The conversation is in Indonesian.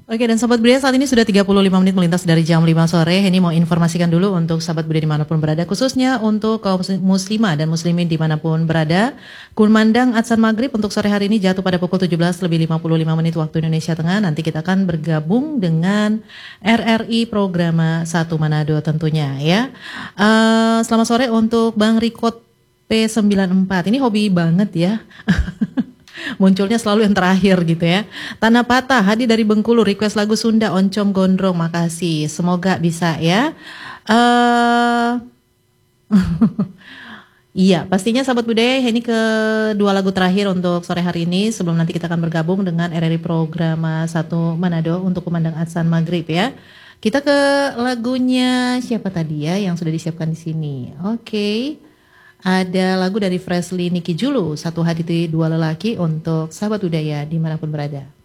Oke, dan sahabat budaya saat ini sudah 35 menit melintas dari jam 5 sore. Ini mau informasikan dulu untuk sahabat budaya dimanapun berada, khususnya untuk kaum muslimah dan muslimin dimanapun berada. Kumandang Adzan Maghrib untuk sore hari ini jatuh pada pukul 17 lebih 55 menit waktu Indonesia Tengah. Nanti kita akan bergabung dengan RRI Programa 1 Manado tentunya ya. Selamat sore untuk Bang Rikot P94. Ini hobi banget ya. Munculnya selalu yang terakhir gitu ya. Tanah Patah, Hadi dari Bengkulu, request lagu Sunda, Oncom Gondrong, makasih. Semoga bisa ya. Iya, pastinya sahabat budaya ini kedua lagu terakhir untuk sore hari ini sebelum nanti kita akan bergabung dengan RRI Programa 1 Manado untuk Kumandang Adzan Maghrib ya. Kita ke lagunya siapa tadi ya yang sudah disiapkan di sini. Oke. Ada lagu dari Freshly Niki Julu, Satu Hati Dua Lelaki untuk sahabat budaya dimanapun berada.